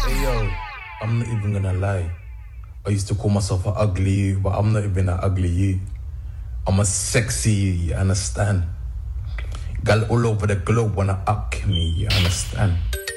Hey yo, I'm not even gonna lie. I used to call myself an ugly you, but I'm not even an ugly you. I'm a sexy you, you understand? Gal all over the globe wanna up me, you understand?